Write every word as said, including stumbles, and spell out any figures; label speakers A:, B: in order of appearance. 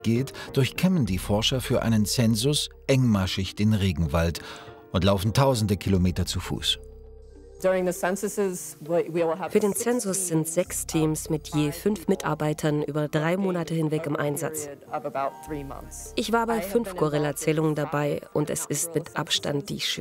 A: geht, durchkämmen die Forscher für einen Zensus engmaschig den Regenwald und laufen tausende Kilometer zu Fuß.
B: Für den Zensus sind sechs Teams mit je fünf Mitarbeitern über drei Monate hinweg im Einsatz. Ich war bei fünf Gorilla-Zählungen dabei und es ist mit Abstand die schwierigste.